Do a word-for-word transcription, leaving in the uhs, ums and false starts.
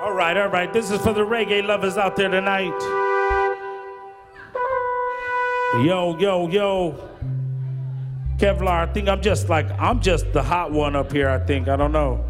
All right, all right. This is for the reggae lovers out there tonight. Yo, yo, yo. Kevlar, I think I'm just like, I'm just the hot one up here, I think. I don't know.